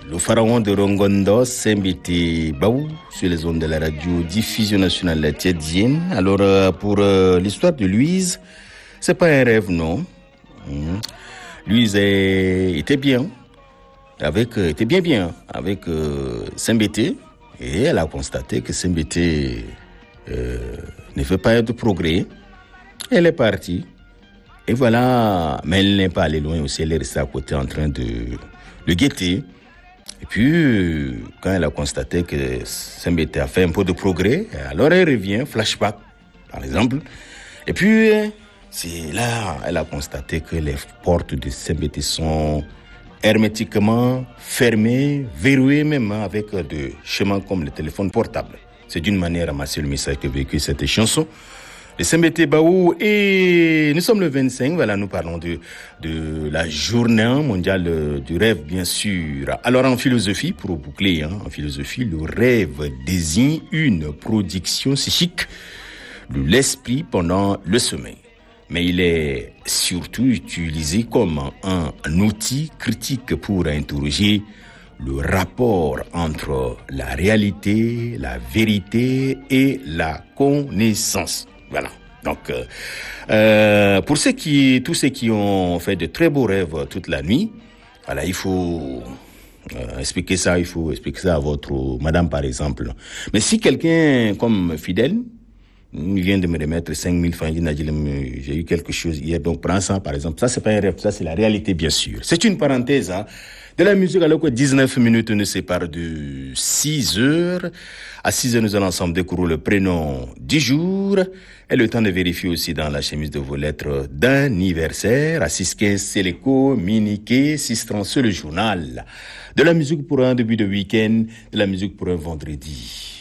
le pharaon de Rongondo, Sembete Baou, sur les ondes de la radio Diffusion nationale tchadienne. Alors, pour l'histoire de Louise, c'est pas un rêve, non. Louise était bien avec Sembete, et elle a constaté que Sembete ne fait pas de progrès. Elle est partie. Et voilà, mais elle n'est pas allée loin aussi, elle est restée à côté en train de le guetter. Et puis, quand elle a constaté que Sembete a fait un peu de progrès, alors elle revient, flashback, par exemple. Et puis, c'est là, elle a constaté que les portes de Sembete sont hermétiquement fermées, verrouillées même, avec des chemins comme le téléphone portable. C'est d'une manière à masser le message que véhicule cette chanson. Le Sembete Baou, et nous sommes le 25, voilà, nous parlons de la journée mondiale du rêve, bien sûr. Alors, en philosophie, pour boucler, en philosophie, le rêve désigne une production psychique de l'esprit pendant le sommeil. Mais il est surtout utilisé comme un outil critique pour interroger le rapport entre la réalité, la vérité et la connaissance. Voilà. Donc, pour tous ceux qui ont fait de très beaux rêves toute la nuit, voilà, il faut expliquer ça à votre madame, par exemple. Mais si quelqu'un comme Fidèle, il vient de me remettre 5 000 francs, j'ai eu quelque chose hier, donc prends ça, par exemple. Ça, c'est pas un rêve, ça, c'est la réalité, bien sûr. C'est une parenthèse, de la musique, alors que 19 minutes nous séparent de 6 heures. À 6 heures, nous allons ensemble découvrir le prénom du jour et le temps de vérifier aussi dans la chemise de vos lettres d'anniversaire. À 6h15, c'est l'écho, miniqué, 6h30, c'est le journal. De la musique pour un début de week-end, de la musique pour un vendredi.